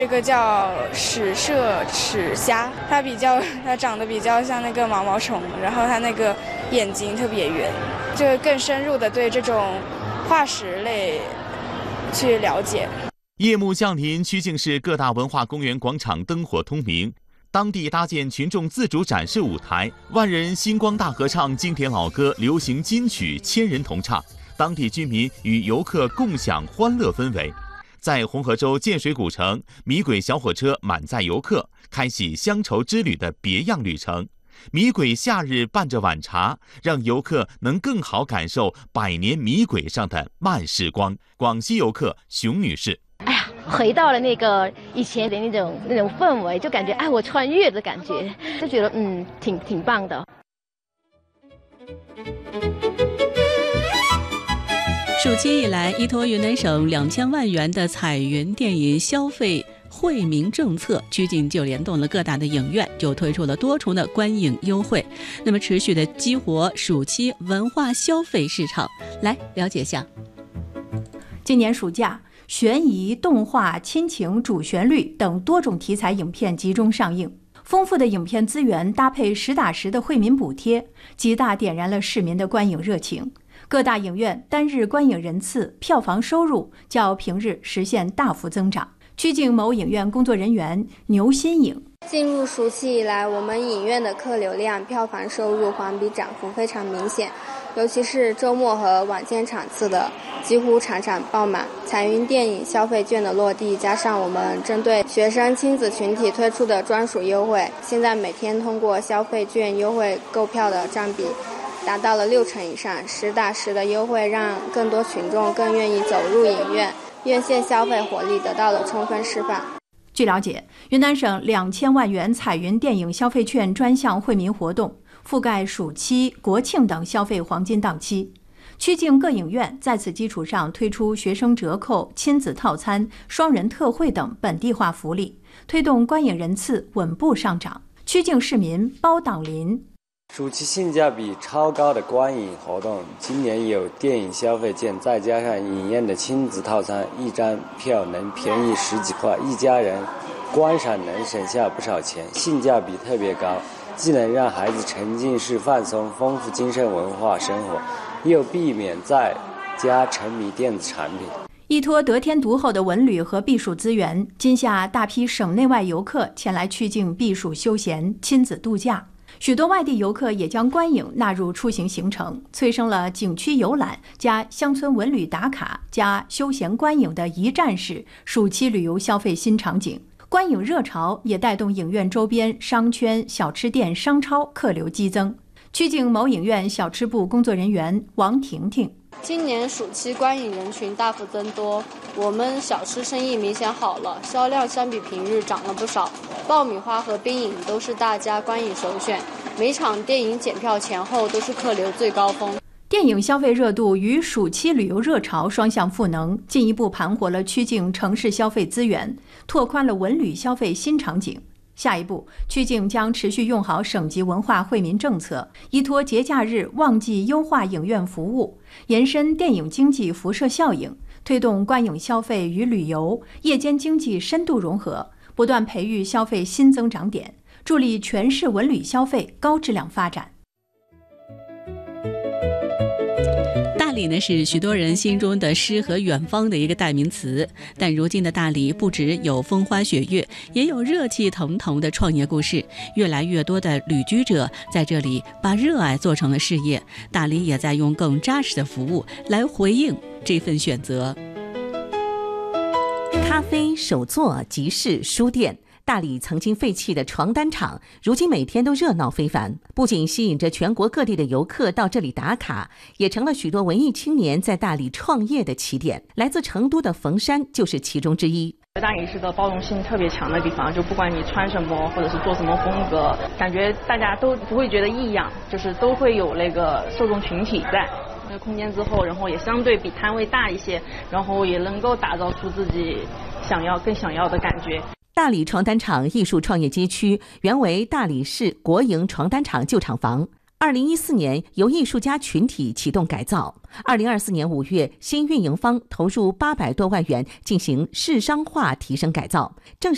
这个叫史射齿虾，它长得比较像那个毛毛虫，然后它那个眼睛特别圆，就更深入的对这种化石类去了解。 夜幕降临，曲靖市各大文化公园广场灯火通明，当地搭建群众自主展示舞台，万人星光大合唱经典老歌、流行金曲，千人同唱，当地居民与游客共享欢乐氛围。在红河州建水古城，米轨小火车满载游客，开启乡愁之旅的别样旅程。米轨夏日伴着晚茶，让游客能更好感受百年米轨上的慢时光。广西游客熊女士： 哎呀，回到了那个以前的那种氛围，就感觉我穿越的感觉，就觉得挺棒的。 暑期以来，依托云南省2000万元的彩云电影消费惠民政策，曲靖就联动了各大的影院，就推出了多重的观影优惠，那么持续的激活暑期文化消费市场。来了解下， 今年暑假，悬疑、动画、亲情、主旋律等多种题材影片集中上映。丰富的影片资源搭配实打实的惠民补贴，极大点燃了市民的观影热情。各大影院单日观影人次、票房收入较平日实现大幅增长。曲靖某影院工作人员牛新颖： 进入暑期以来，我们影院的客流量、票房收入环比涨幅非常明显，尤其是周末和晚间场次的几乎场场爆满。彩云电影消费券的落地，加上我们针对学生亲子群体推出的专属优惠，现在每天通过消费券优惠购票的占比达到了60%以上，实打实的优惠让更多群众更愿意走入影院，院线消费活力得到了充分释放。 据了解，云南省2000万元彩云电影消费券专项惠民活动覆盖暑期、国庆等消费黄金档期。曲靖各影院在此基础上推出学生折扣、亲子套餐、双人特惠等本地化福利，推动观影人次稳步上涨。曲靖市民包党林： 暑期性价比超高的观影活动，今年有电影消费券，再加上影院的亲子套餐，一张票能便宜10几块，一家人观赏能省下不少钱，性价比特别高，既能让孩子沉浸式放松，丰富精神文化生活，又避免在家沉迷电子产品。 依托得天独厚的文旅和避暑资源，今夏大批省内外游客前来曲靖避暑休闲、亲子度假。许多外地游客也将观影纳入出行行程，催生了景区游览加乡村文旅打卡加休闲观影的一站式暑期旅游消费新场景。观影热潮也带动影院周边商圈、小吃店、商超客流激增。曲靖某影院小吃部工作人员王婷婷： 今年暑期观影人群大幅增多，我们小吃生意明显好了，销量相比平日涨了不少。爆米花和冰饮都是大家观影首选，每场电影检票前后都是客流最高峰。 电影消费热度与暑期旅游热潮双向赋能，进一步盘活了曲靖城市消费资源，拓宽了文旅消费新场景。下一步，曲靖将持续用好省级文化惠民政策，依托节假日旺季优化影院服务，延伸电影经济辐射效应，推动观影消费与旅游、夜间经济深度融合，不断培育消费新增长点，助力全市文旅消费高质量发展。 大理呢是许多人心中的诗和远方的一个代名词，但如今的大理不只有风花雪月，也有热气腾腾的创业故事。越来越多的旅居者在这里把热爱做成了事业，大理也在用更扎实的服务来回应这份选择。 咖啡、手作、集市、书店，大理曾经废弃的床单厂，如今每天都热闹非凡，不仅吸引着全国各地的游客到这里打卡，也成了许多文艺青年在大理创业的起点。来自成都的冯山就是其中之一。 大理是个包容性特别强的地方，就不管你穿什么或者是做什么风格，感觉大家都不会觉得异样，就是都会有那个受众群体在那个空间之后，然后也相对比摊位大一些，然后也能够打造出自己更想要的感觉。 大理床单厂艺术创业街区原为大理市国营床单厂旧厂房，2014年由艺术家群体启动改造，2024年5月，新运营方投入800多万元进行市商化提升改造，正式